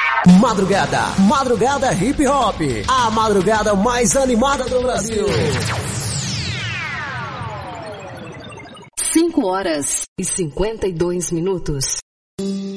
Madrugada Hip Hop, a madrugada mais animada do Brasil. 5 horas e 52 minutos.